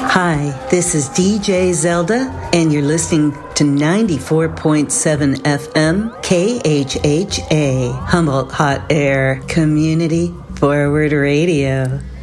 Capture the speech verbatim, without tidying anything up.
Hi, this is D J Zelda, and you're listening to ninety-four point seven F M K H H A, Humboldt Hot Air Community Forward Radio.